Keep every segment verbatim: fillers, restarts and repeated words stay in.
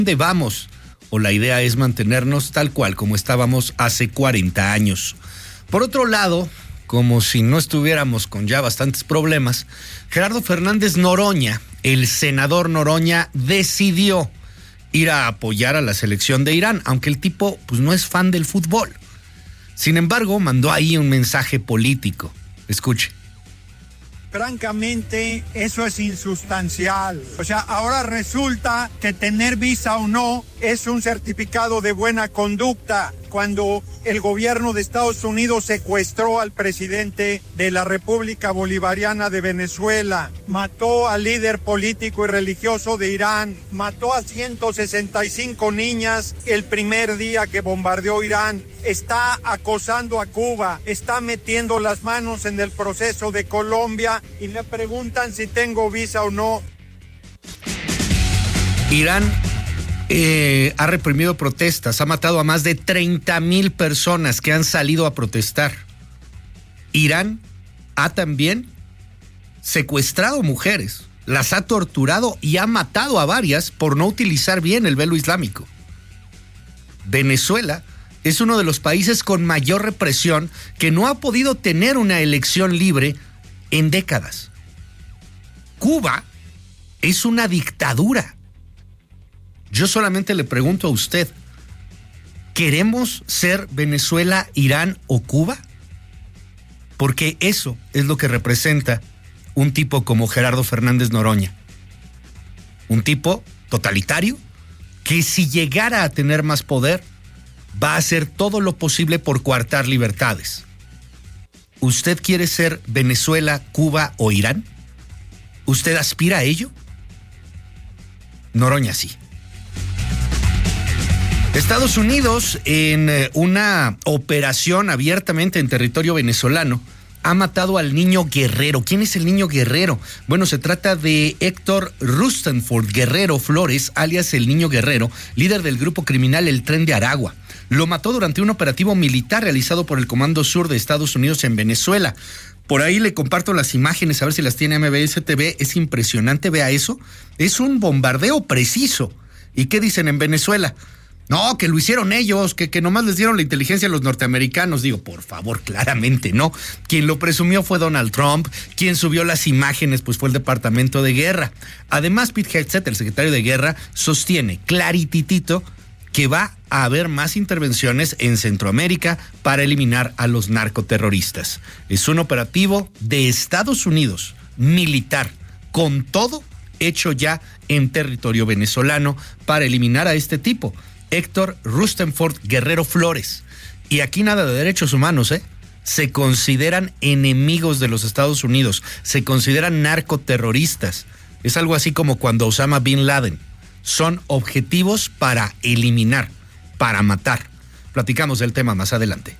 dónde vamos? ¿O la idea es mantenernos tal cual como estábamos hace cuarenta años? Por otro lado, como si no estuviéramos con ya bastantes problemas, Gerardo Fernández Noroña, el senador Noroña, decidió ir a apoyar a la selección de Irán, aunque el tipo pues no es fan del fútbol. Sin embargo, mandó ahí un mensaje político. Escuche. Francamente, eso es insustancial. O sea, ahora resulta que tener visa o no es un certificado de buena conducta. Cuando el gobierno de Estados Unidos secuestró al presidente de la República Bolivariana de Venezuela, mató al líder político y religioso de Irán, mató a ciento sesenta y cinco niñas el primer día que bombardeó Irán, está acosando a Cuba, está metiendo las manos en el proceso de Colombia y me preguntan si tengo visa o no. Irán Eh, ha reprimido protestas, ha matado a más de treinta mil personas que han salido a protestar. Irán ha también secuestrado mujeres, las ha torturado y ha matado a varias por no utilizar bien el velo islámico. Venezuela es uno de los países con mayor represión que no ha podido tener una elección libre en décadas. Cuba es una dictadura. Yo solamente le pregunto a usted, ¿queremos ser Venezuela, Irán o Cuba? Porque eso es lo que representa un tipo como Gerardo Fernández Noroña. Un tipo totalitario que si llegara a tener más poder, va a hacer todo lo posible por coartar libertades. ¿Usted quiere ser Venezuela, Cuba o Irán? ¿Usted aspira a ello? Noroña sí. Estados Unidos, en una operación abiertamente en territorio venezolano, ha matado al niño Guerrero. ¿Quién es el niño Guerrero? Bueno, se trata de Héctor Rustenford Guerrero Flores, alias el Niño Guerrero, líder del grupo criminal El Tren de Aragua. Lo mató durante un operativo militar realizado por el Comando Sur de Estados Unidos en Venezuela. Por ahí le comparto las imágenes, a ver si las tiene M B S T V. Es impresionante, vea eso. Es un bombardeo preciso. ¿Y qué dicen en Venezuela? No, que lo hicieron ellos, que, que nomás les dieron la inteligencia a los norteamericanos. Digo, por favor, claramente no. Quien lo presumió fue Donald Trump, quien subió las imágenes pues fue el Departamento de Guerra. Además, Pete Hegseth, el secretario de Guerra, sostiene clarititito que va a haber más intervenciones en Centroamérica para eliminar a los narcoterroristas. Es un operativo de Estados Unidos, militar, con todo hecho ya en territorio venezolano para eliminar a este tipo. Héctor Rustenford Guerrero Flores. Y aquí nada de derechos humanos, ¿eh? Se consideran enemigos de los Estados Unidos, se consideran narcoterroristas. Es algo así como cuando Osama Bin Laden. Son objetivos para eliminar, para matar. Platicamos del tema más adelante.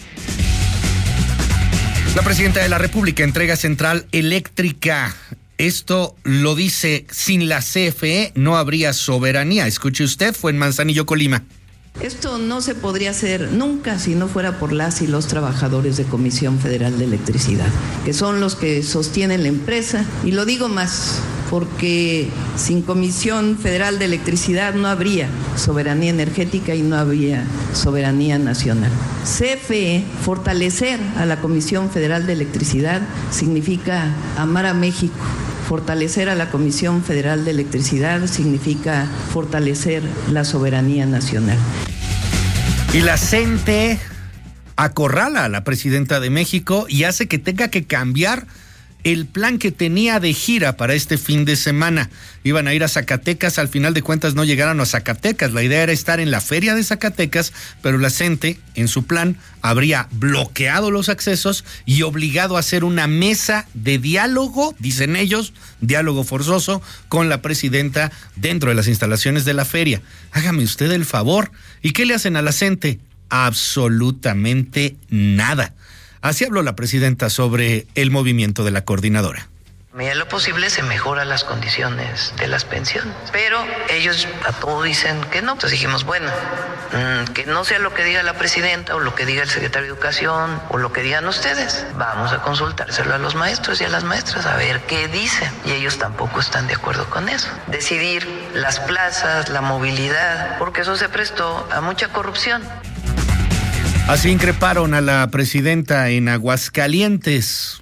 La presidenta de la República entrega central eléctrica. Esto lo dice, sin la C F E no habría soberanía. Escuche usted, fue en Manzanillo, Colima. Esto no se podría hacer nunca si no fuera por las y los trabajadores de Comisión Federal de Electricidad, que son los que sostienen la empresa. Y lo digo más, porque sin Comisión Federal de Electricidad no habría soberanía energética y no habría soberanía nacional. C F E, fortalecer a la Comisión Federal de Electricidad significa amar a México. Fortalecer a la Comisión Federal de Electricidad significa fortalecer la soberanía nacional. Y la CENTE acorrala a la presidenta de México y hace que tenga que cambiar el plan que tenía de gira para este fin de semana. Iban a ir a Zacatecas, al final de cuentas no llegaron a Zacatecas. La idea era estar en la feria de Zacatecas, pero la CENTE, en su plan, habría bloqueado los accesos y obligado a hacer una mesa de diálogo, dicen ellos, diálogo forzoso, con la presidenta dentro de las instalaciones de la feria. Hágame usted el favor. ¿Y qué le hacen a la CENTE? Absolutamente nada. Así habló la presidenta sobre el movimiento de la coordinadora. En medida de lo posible se mejoran las condiciones de las pensiones, pero ellos a todo dicen que no. Entonces dijimos, bueno, mmm, que no sea lo que diga la presidenta o lo que diga el secretario de Educación o lo que digan ustedes. Vamos a consultárselo a los maestros y a las maestras a ver qué dicen. Y ellos tampoco están de acuerdo con eso. Decidir las plazas, la movilidad, porque eso se prestó a mucha corrupción. Así increparon a la presidenta en Aguascalientes.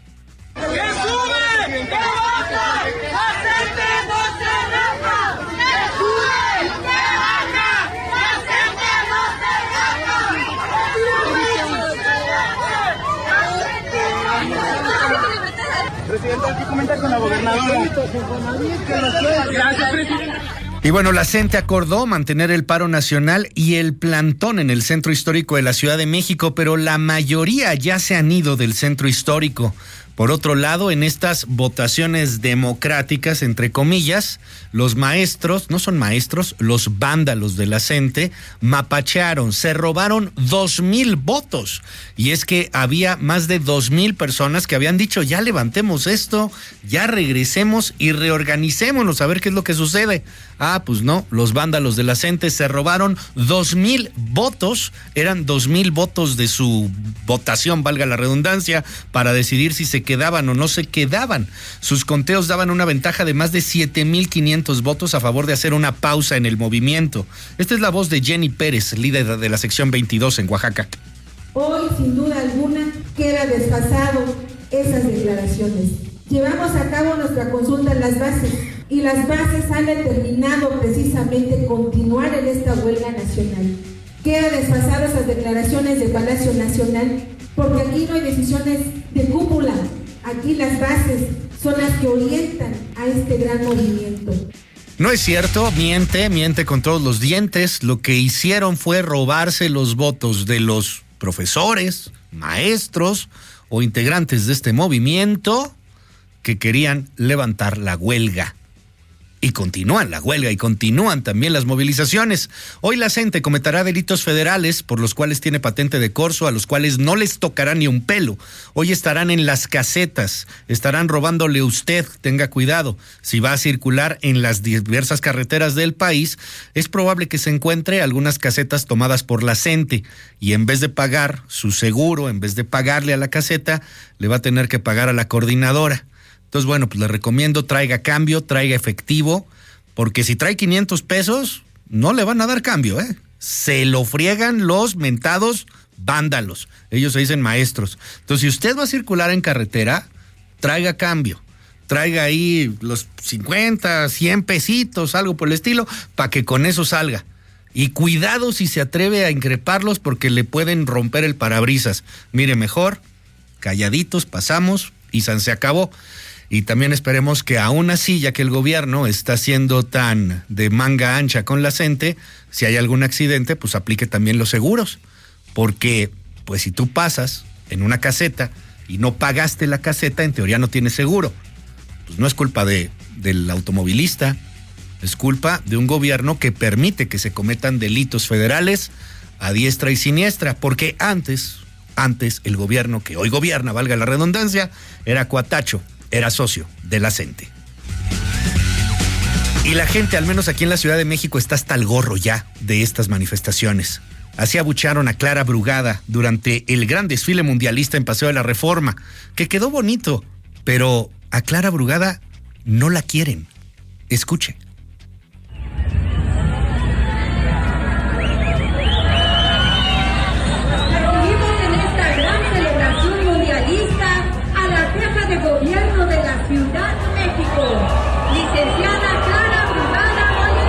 Presidente, hay que comentar con la gobernadora. Gracias, presidente. Y bueno, la CENTE acordó mantener el paro nacional y el plantón en el centro histórico de la Ciudad de México, pero la mayoría ya se han ido del centro histórico. Por otro lado, en estas votaciones democráticas, entre comillas, los maestros, no son maestros, los vándalos de la CENTE, mapachearon, se robaron dos mil votos. Y es que había más de dos mil personas que habían dicho, ya levantemos esto, ya regresemos y reorganicémonos a ver qué es lo que sucede. Ah, pues no, los vándalos de la CENTE se robaron dos mil votos, eran dos mil votos de su votación, valga la redundancia, para decidir si se quedaban o no se quedaban. Sus conteos daban una ventaja de más de siete mil quinientos votos a favor de hacer una pausa en el movimiento. Esta es la voz de Jenny Pérez, líder de la sección veintidós en Oaxaca. Hoy, sin duda alguna, queda desfasado esas declaraciones. Llevamos a cabo nuestra consulta en las bases y las bases han determinado precisamente continuar en esta huelga nacional. Queda desfasado esas declaraciones de Palacio Nacional porque aquí no hay decisiones de cúpula. Aquí las bases son las que orientan a este gran movimiento. No es cierto, miente, miente con todos los dientes. Lo que hicieron fue robarse los votos de los profesores, maestros o integrantes de este movimiento que querían levantar la huelga. Y continúan la huelga y continúan también las movilizaciones. Hoy la CENTE cometerá delitos federales por los cuales tiene patente de corso, a los cuales no les tocará ni un pelo. Hoy estarán en las casetas, estarán robándole usted, tenga cuidado. Si va a circular en las diversas carreteras del país, es probable que se encuentre algunas casetas tomadas por la CENTE y en vez de pagar su seguro, en vez de pagarle a la caseta, le va a tener que pagar a la coordinadora. Entonces, bueno, pues le recomiendo traiga cambio, traiga efectivo, porque si trae quinientos pesos, no le van a dar cambio, ¿eh? Se lo friegan los mentados vándalos. Ellos se dicen maestros. Entonces, si usted va a circular en carretera, traiga cambio. Traiga ahí los cincuenta, cien pesitos, algo por el estilo, para que con eso salga. Y cuidado si se atreve a increparlos porque le pueden romper el parabrisas. Mire, mejor, calladitos, pasamos y san se acabó. Y también esperemos que aún así, ya que el gobierno está siendo tan de manga ancha con la CENTE, si hay algún accidente, pues aplique también los seguros. Porque, pues si tú pasas en una caseta y no pagaste la caseta, en teoría no tienes seguro. Pues no es culpa de, del automovilista, es culpa de un gobierno que permite que se cometan delitos federales a diestra y siniestra. Porque antes, antes el gobierno que hoy gobierna, valga la redundancia, era cuatacho. Era socio de la CENTE. Y la gente, al menos aquí en la Ciudad de México, está hasta el gorro ya de estas manifestaciones. Así abuchearon a Clara Brugada durante el gran desfile mundialista en Paseo de la Reforma, que quedó bonito, pero a Clara Brugada no la quieren. Escuche. Gobierno de la Ciudad de México, licenciada Clara Brugada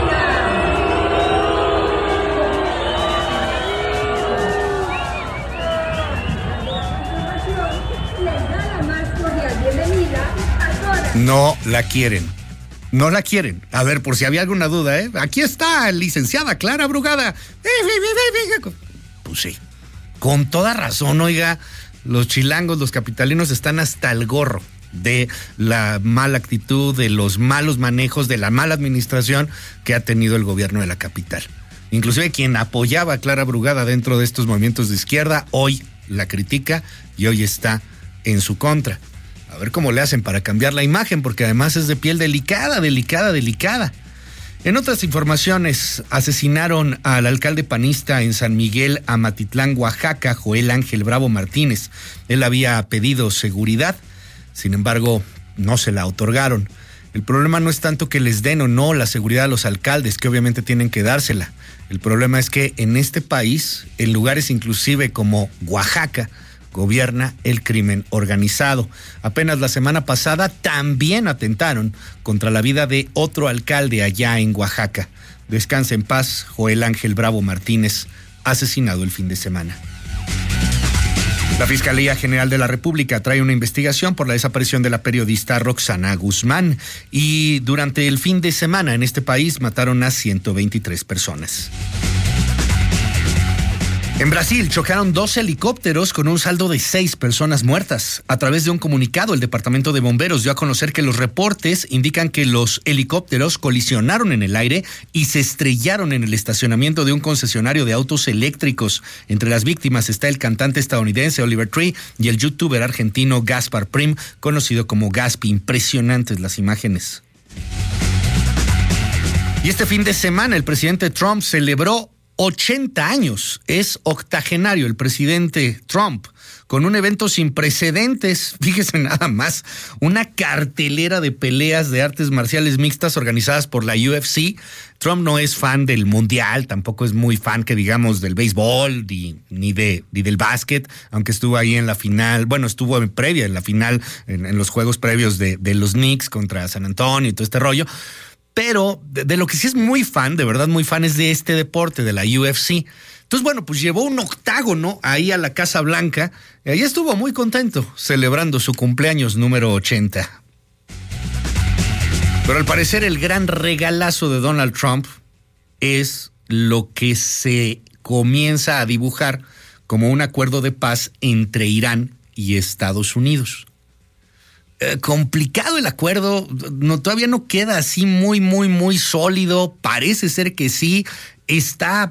Molina. No la quieren, no la quieren. A ver, por si había alguna duda, ¿eh? Aquí está, licenciada Clara Brugada. Pues sí, con toda razón, oiga. Los chilangos, los capitalinos están hasta el gorro de la mala actitud, de los malos manejos, de la mala administración que ha tenido el gobierno de la capital. Inclusive quien apoyaba a Clara Brugada dentro de estos movimientos de izquierda, hoy la critica y hoy está en su contra. A ver cómo le hacen para cambiar la imagen, porque además es de piel delicada, delicada, delicada. En otras informaciones, asesinaron al alcalde panista en San Miguel Amatitlán, Oaxaca, Joel Ángel Bravo Martínez. Él había pedido seguridad, sin embargo, no se la otorgaron. El problema no es tanto que les den o no la seguridad a los alcaldes, que obviamente tienen que dársela. El problema es que en este país, en lugares inclusive como Oaxaca, gobierna el crimen organizado. Apenas la semana pasada también atentaron contra la vida de otro alcalde allá en Oaxaca. Descansa en paz, Joel Ángel Bravo Martínez, asesinado el fin de semana. La Fiscalía General de la República trae una investigación por la desaparición de la periodista Roxana Guzmán y durante el fin de semana en este país mataron a ciento veintitrés personas. En Brasil chocaron dos helicópteros con un saldo de seis personas muertas. A través de un comunicado, el Departamento de Bomberos dio a conocer que los reportes indican que los helicópteros colisionaron en el aire y se estrellaron en el estacionamiento de un concesionario de autos eléctricos. Entre las víctimas está el cantante estadounidense Oliver Tree y el youtuber argentino Gaspar Prim, conocido como Gaspi. Impresionantes las imágenes. Y este fin de semana el presidente Trump celebró ochenta años, es octogenario el presidente Trump, con un evento sin precedentes, fíjese nada más, una cartelera de peleas de artes marciales mixtas organizadas por la U F C. Trump no es fan del mundial, tampoco es muy fan que digamos del béisbol, ni, ni, de, ni del básquet, aunque estuvo ahí en la final, bueno, estuvo en previa, en la final, en, en los juegos previos de, de los Knicks contra San Antonio y todo este rollo. Pero de, de lo que sí es muy fan, de verdad muy fan, es de este deporte, de la U F C. Entonces, bueno, pues llevó un octágono ahí a la Casa Blanca y ahí estuvo muy contento, celebrando su cumpleaños número ochenta. Pero al parecer el gran regalazo de Donald Trump es lo que se comienza a dibujar como un acuerdo de paz entre Irán y Estados Unidos. Eh, complicado el acuerdo, no, todavía no queda así muy, muy, muy sólido. Parece ser que sí. Está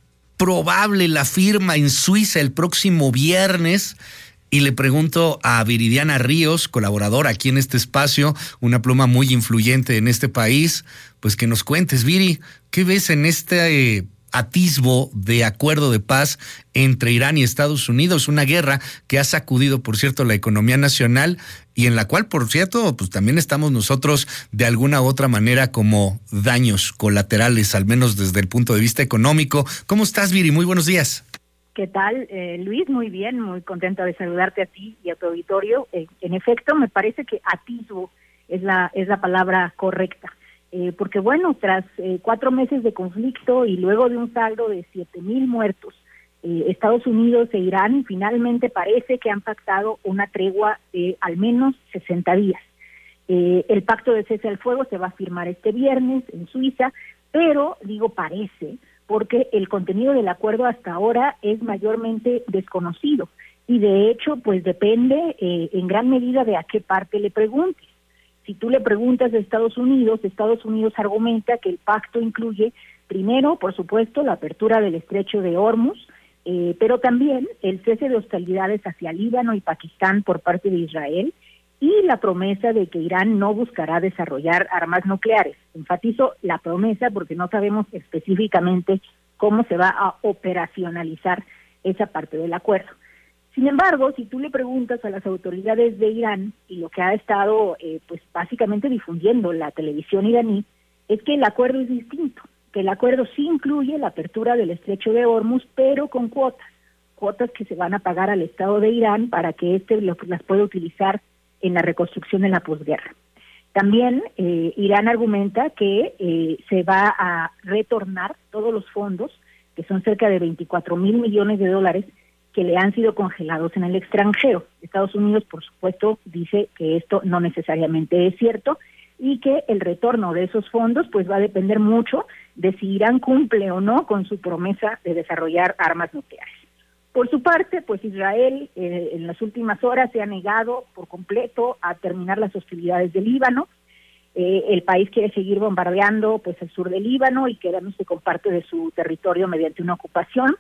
probable la firma en Suiza el próximo viernes. Y le pregunto a Viridiana Ríos, colaboradora aquí en este espacio, una pluma muy influyente en este país, pues que nos cuentes, Viri, ¿qué ves en este eh, atisbo de acuerdo de paz entre Irán y Estados Unidos? Una guerra que ha sacudido, por cierto, la economía nacional y en la cual, por cierto, pues también estamos nosotros de alguna u otra manera como daños colaterales, al menos desde el punto de vista económico. ¿Cómo estás, Viri? Muy buenos días. ¿Qué tal, eh, Luis? Muy bien, muy contenta de saludarte a ti y a tu auditorio. Eh, en efecto, me parece que atisbo es la es la palabra correcta, eh, porque bueno, tras eh, cuatro meses de conflicto y luego de un saldo de siete mil muertos, eh, Estados Unidos e Irán finalmente parece que han pactado una tregua de al menos sesenta días. Eh, el pacto de cese al fuego se va a firmar este viernes en Suiza, pero digo parece, porque el contenido del acuerdo hasta ahora es mayormente desconocido y de hecho pues depende eh, en gran medida de a qué parte le preguntes. Si tú le preguntas a Estados Unidos, Estados Unidos argumenta que el pacto incluye primero, por supuesto, la apertura del estrecho de Hormuz, eh, pero también el cese de hostilidades hacia Líbano y Pakistán por parte de Israel, y la promesa de que Irán no buscará desarrollar armas nucleares. Enfatizo la promesa porque no sabemos específicamente cómo se va a operacionalizar esa parte del acuerdo. Sin embargo, si tú le preguntas a las autoridades de Irán, y lo que ha estado eh, pues básicamente difundiendo la televisión iraní, es que el acuerdo es distinto, que el acuerdo sí incluye la apertura del estrecho de Hormuz, pero con cuotas, cuotas que se van a pagar al Estado de Irán para que éste las pueda utilizar en la reconstrucción de la posguerra. También eh, Irán argumenta que eh, se va a retornar todos los fondos, que son cerca de veinticuatro mil millones de dólares, que le han sido congelados en el extranjero. Estados Unidos, por supuesto, dice que esto no necesariamente es cierto y que el retorno de esos fondos pues va a depender mucho de si Irán cumple o no con su promesa de desarrollar armas nucleares. Por su parte, pues Israel eh, en las últimas horas se ha negado por completo a terminar las hostilidades del Líbano. Eh, el país quiere seguir bombardeando pues el sur del Líbano y quedándose con parte de su territorio mediante una ocupación.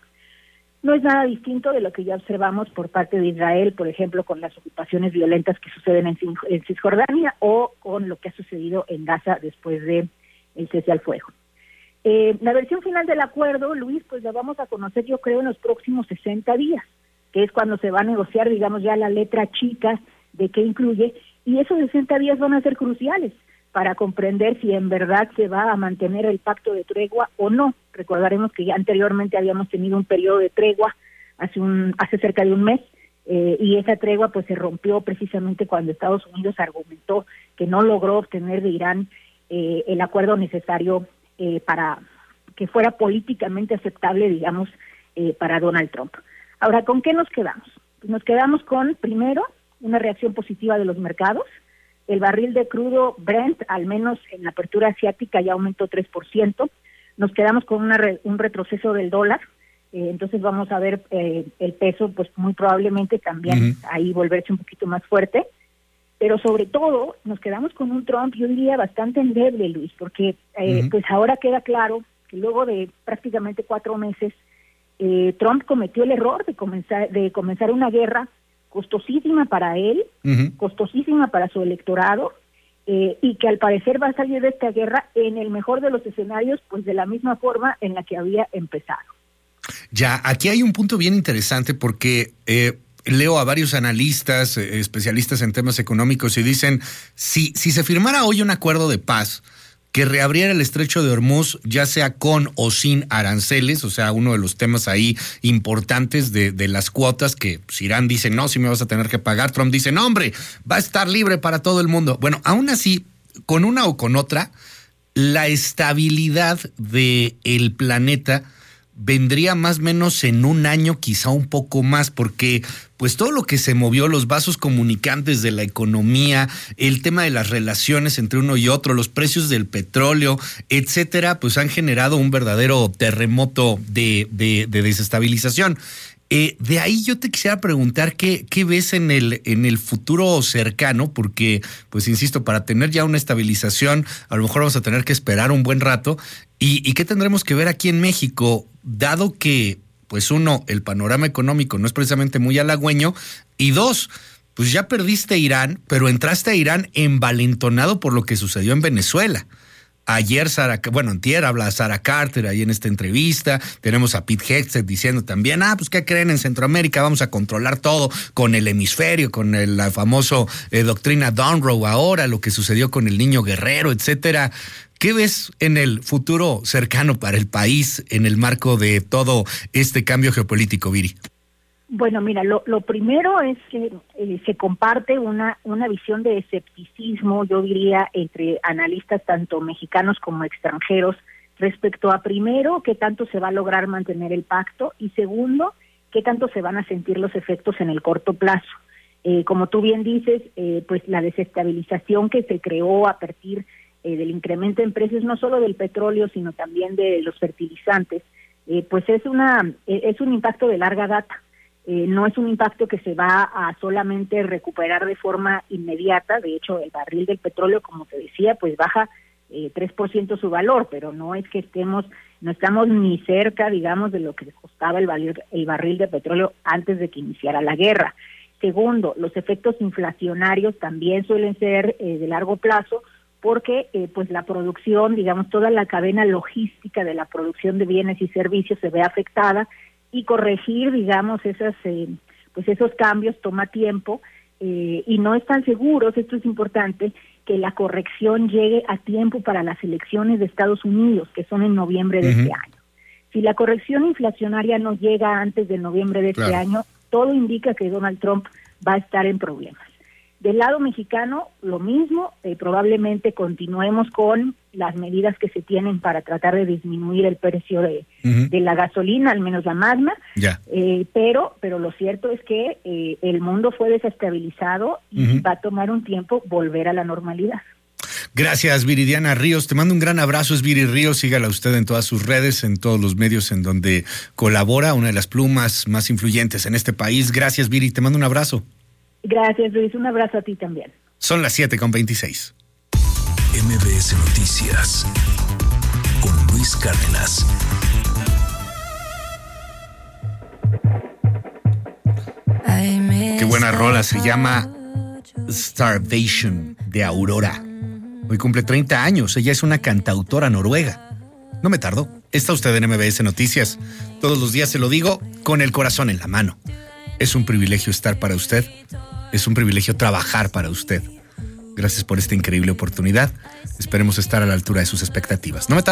No es nada distinto de lo que ya observamos por parte de Israel, por ejemplo, con las ocupaciones violentas que suceden en, en Cisjordania o con lo que ha sucedido en Gaza después de el cese al fuego. Eh, la versión final del acuerdo, Luis, pues la vamos a conocer yo creo en los próximos sesenta días, que es cuando se va a negociar, digamos, ya la letra chica de qué incluye, y esos sesenta días van a ser cruciales para comprender si en verdad se va a mantener el pacto de tregua o no. Recordaremos que ya anteriormente habíamos tenido un periodo de tregua hace un hace cerca de un mes, eh, y esa tregua pues se rompió precisamente cuando Estados Unidos argumentó que no logró obtener de Irán eh, el acuerdo necesario eh, para que fuera políticamente aceptable, digamos, eh, para Donald Trump. Ahora, ¿con qué nos quedamos? Pues nos quedamos con, primero, una reacción positiva de los mercados. El barril de crudo Brent, al menos en la apertura asiática, ya aumentó tres por ciento. Nos quedamos con una re, un retroceso del dólar. Eh, entonces vamos a ver eh, el peso, pues muy probablemente también uh-huh. ahí volverse un poquito más fuerte. Pero sobre todo nos quedamos con un Trump, yo diría, bastante endeble, Luis, porque eh, uh-huh. pues ahora queda claro que luego de prácticamente cuatro meses, eh, Trump cometió el error de comenzar, de comenzar una guerra costosísima para él, uh-huh. costosísima para su electorado, eh, y que al parecer va a salir de esta guerra en el mejor de los escenarios, pues de la misma forma en la que había empezado. Ya, aquí hay un punto bien interesante porque eh, leo a varios analistas, eh, especialistas en temas económicos y dicen, si, si se firmara hoy un acuerdo de paz que reabriera el estrecho de Hormuz, ya sea con o sin aranceles, o sea, uno de los temas ahí importantes de, de las cuotas, que pues, Irán dice, no, si me vas a tener que pagar, Trump dice, no, hombre, va a estar libre para todo el mundo. Bueno, aún así, con una o con otra, la estabilidad del planeta vendría más o menos en un año, quizá un poco más, porque pues todo lo que se movió, los vasos comunicantes de la economía, el tema de las relaciones entre uno y otro, los precios del petróleo, etcétera, pues han generado un verdadero terremoto de, de, de desestabilización. Eh, de ahí yo te quisiera preguntar qué, qué ves en el, en el futuro cercano, porque, pues insisto, para tener ya una estabilización, a lo mejor vamos a tener que esperar un buen rato. ¿Y, y qué tendremos que ver aquí en México, dado que, pues uno, el panorama económico no es precisamente muy halagüeño, y dos, pues ya perdiste Irán, pero entraste a Irán envalentonado por lo que sucedió en Venezuela? Ayer, Sara, bueno, antier habla Sara Carter ahí en esta entrevista, tenemos a Pete Hegseth diciendo también, ah, pues ¿qué creen? En Centroamérica vamos a controlar todo con el hemisferio, con el la famoso eh, doctrina Dunrow ahora, lo que sucedió con el niño guerrero, etcétera. ¿Qué ves en el futuro cercano para el país en el marco de todo este cambio geopolítico, Viri? Bueno, mira, lo, lo primero es que eh, se comparte una, una visión de escepticismo, yo diría, entre analistas tanto mexicanos como extranjeros, respecto a primero, qué tanto se va a lograr mantener el pacto, y segundo, qué tanto se van a sentir los efectos en el corto plazo. Eh, como tú bien dices, eh, pues la desestabilización que se creó a partir eh, del incremento en precios, no solo del petróleo, sino también de los fertilizantes, eh, pues es una eh, es un impacto de larga data. Eh, no es un impacto que se va a solamente recuperar de forma inmediata. De hecho, el barril del petróleo, como te decía, pues baja eh, tres por ciento su valor, pero no es que estemos, no estamos ni cerca, digamos, de lo que costaba el barril, el barril de petróleo antes de que iniciara la guerra. Segundo, los efectos inflacionarios también suelen ser eh, de largo plazo, porque eh, pues la producción, digamos, toda la cadena logística de la producción de bienes y servicios se ve afectada, y corregir, digamos, esas, eh, pues esos cambios toma tiempo, eh, y no están seguros, esto es importante, que la corrección llegue a tiempo para las elecciones de Estados Unidos, que son en noviembre de uh-huh. este año. Si la corrección inflacionaria no llega antes de noviembre de claro. este año, todo indica que Donald Trump va a estar en problemas. Del lado mexicano, lo mismo, eh, probablemente continuemos con las medidas que se tienen para tratar de disminuir el precio de, uh-huh. de la gasolina, al menos la Magna, yeah. eh, pero pero lo cierto es que eh, el mundo fue desestabilizado y uh-huh. va a tomar un tiempo volver a la normalidad. Gracias, Viridiana Ríos. Te mando un gran abrazo, es Viri Ríos. Sígala usted en todas sus redes, en todos los medios en donde colabora, una de las plumas más influyentes en este país. Gracias, Viri. Te mando un abrazo. Gracias, Luis. Un abrazo a ti también. Son las siete con veintiséis. M B S Noticias con Luis Cárdenas. Qué buena rola, se llama Starvation de Aurora. Hoy cumple treinta años, ella es una cantautora noruega. No me tardo, está usted en M B S Noticias. Todos los días se lo digo con el corazón en la mano. Es un privilegio estar para usted, es un privilegio trabajar para usted. Gracias por esta increíble oportunidad. Esperemos estar a la altura de sus expectativas. No me